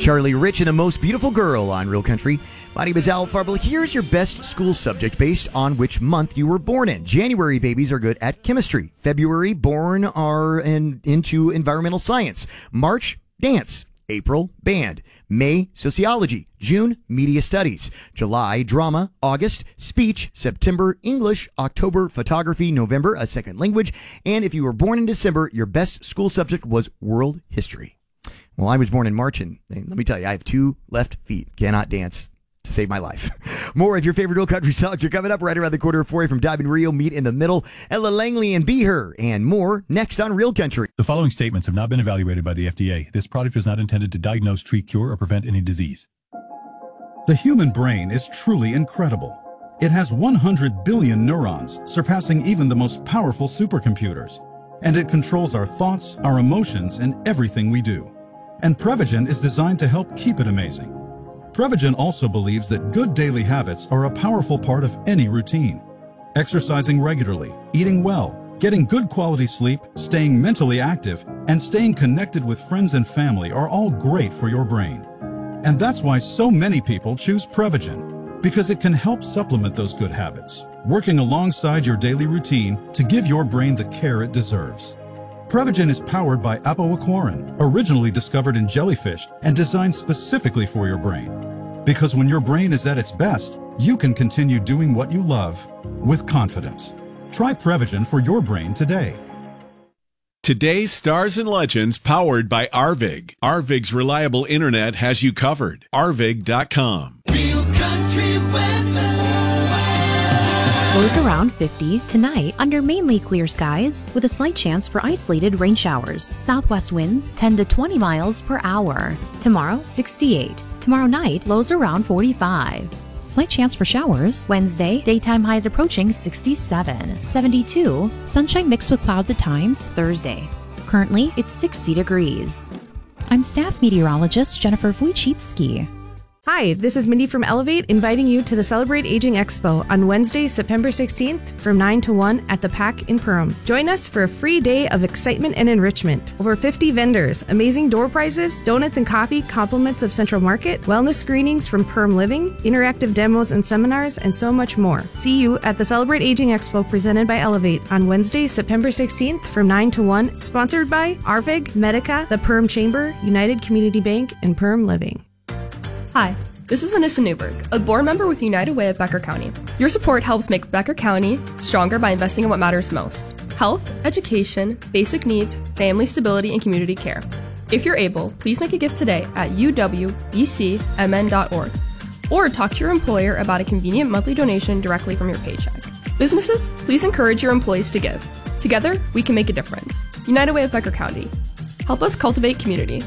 Charlie Rich and the Most Beautiful Girl on Real Country. My name is Al Farble. Here's your best school subject based on which month you were born in. January babies are good at chemistry. February born are into environmental science. March, dance. April, band. May, sociology. June, media studies. July, drama. August, speech. September, English. October, photography. November, a second language. And if you were born in December, your best school subject was world history. Well, I was born in March, and let me tell you, I have 2 left feet. Cannot dance to save my life. More of your favorite Real Country songs are coming up right around the corner for you from Diamond Rio, Meet in the Middle, Ella Langley and Be Her, and more next on Real Country. The following statements have not been evaluated by the FDA. This product is not intended to diagnose, treat, cure, or prevent any disease. The human brain is truly incredible. It has 100 billion neurons, surpassing even the most powerful supercomputers. And it controls our thoughts, our emotions, and everything we do. And Prevagen is designed to help keep it amazing. Prevagen also believes that good daily habits are a powerful part of any routine. Exercising regularly, eating well, getting good quality sleep, staying mentally active, and staying connected with friends and family are all great for your brain. And that's why so many people choose Prevagen, because it can help supplement those good habits, working alongside your daily routine to give your brain the care it deserves. Prevagen is powered by apoaquarin, originally discovered in jellyfish and designed specifically for your brain. Because when your brain is at its best, you can continue doing what you love with confidence. Try Prevagen for your brain today. Today's Stars and Legends powered by Arvig. Arvig's reliable internet has you covered. Arvig.com. Real Country weather. Lows around 50 tonight under mainly clear skies with a slight chance for isolated rain showers. Southwest winds 10 to 20 miles per hour. Tomorrow 68. Tomorrow night lows around 45. Slight chance for showers. Wednesday daytime highs approaching 67. 72. Sunshine mixed with clouds at times. Thursday currently it's 60 degrees. I'm staff meteorologist Jennifer Wojcicki. Hi, this is Mindy from Elevate, inviting you to the Celebrate Aging Expo on Wednesday, September 16th from 9 to 1 at the PAC in Perham. Join us for a free day of excitement and enrichment. Over 50 vendors, amazing door prizes, donuts and coffee, compliments of Central Market, wellness screenings from Perham Living, interactive demos and seminars, and so much more. See you at the Celebrate Aging Expo presented by Elevate on Wednesday, September 16th from 9 to 1, sponsored by Arvig, Medica, the Perham Chamber, United Community Bank, and Perham Living. Hi, this is Anissa Newberg, a board member with United Way of Becker County. Your support helps make Becker County stronger by investing in what matters most: health, education, basic needs, family stability, and community care. If you're able, please make a gift today at uwbcmn.org or talk to your employer about a convenient monthly donation directly from your paycheck. Businesses, please encourage your employees to give. Together, we can make a difference. United Way of Becker County. Help us cultivate community.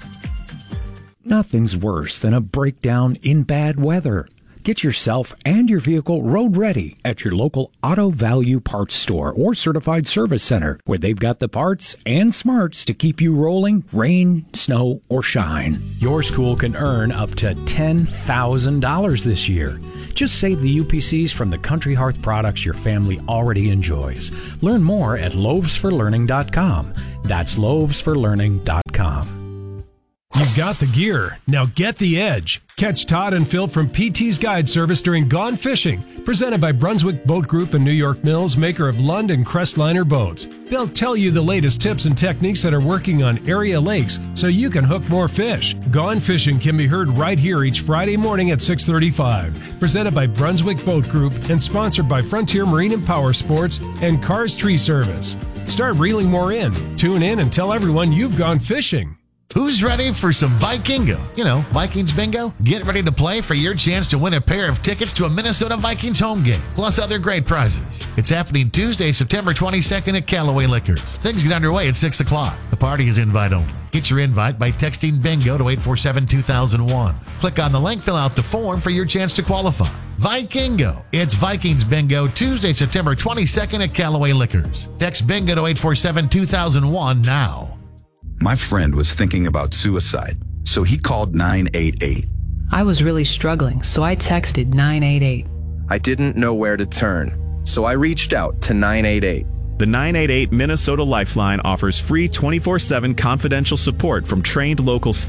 Nothing's worse than a breakdown in bad weather. Get yourself and your vehicle road ready at your local Auto Value Parts store or certified service center, where they've got the parts and smarts to keep you rolling, rain, snow, or shine. Your school can earn up to $10,000 this year. Just save the UPCs from the Country Hearth products your family already enjoys. Learn more at loavesforlearning.com. That's loavesforlearning.com. You've got the gear. Now get the edge. Catch Todd and Phil from PT's Guide Service during Gone Fishing, presented by Brunswick Boat Group and New York Mills, maker of Lund and Crestliner boats. They'll tell you the latest tips and techniques that are working on area lakes so you can hook more fish. Gone Fishing can be heard right here each Friday morning at 6:35. Presented by Brunswick Boat Group and sponsored by Frontier Marine and Power Sports and Cars Tree Service. Start reeling more in. Tune in and tell everyone you've gone fishing. Who's ready for some Vikingo? You know, Vikings bingo? Get ready to play for your chance to win a pair of tickets to a Minnesota Vikings home game, plus other great prizes. It's happening Tuesday, September 22nd at Callaway Liquors. Things get underway at 6 o'clock. The party is invite only. Get your invite by texting bingo to 847-2001. Click on the link, fill out the form for your chance to qualify. Vikingo. It's Vikings Bingo, Tuesday, September 22nd at Callaway Liquors. Text bingo to 847-2001 now. My friend was thinking about suicide, so he called 988. I was really struggling, so I texted 988. I didn't know where to turn, so I reached out to 988. The 988 Minnesota Lifeline offers free 24/7 confidential support from trained local staff.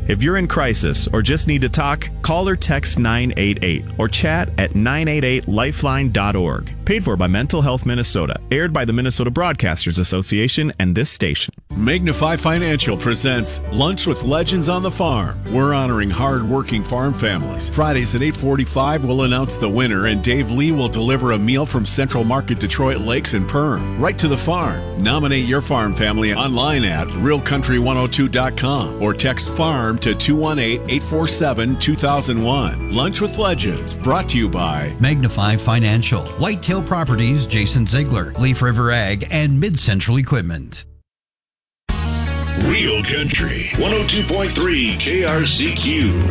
If you're in crisis or just need to talk, call or text 988 or chat at 988lifeline.org. Paid for by Mental Health Minnesota. Aired by the Minnesota Broadcasters Association and this station. Magnify Financial presents Lunch with Legends on the Farm. We're honoring hard-working farm families. Fridays at 8:45, we'll announce the winner, and Dave Lee will deliver a meal from Central Market Detroit Lakes and Perm, right to the farm. Nominate your farm family online at realcountry102.com or text FARM to 218-847-2001. Lunch with Legends, brought to you by Magnify Financial, Whitetail Properties, Jason Ziegler, Leaf River Ag, and Mid-Central Equipment. Real Country 102.3 KRCQ.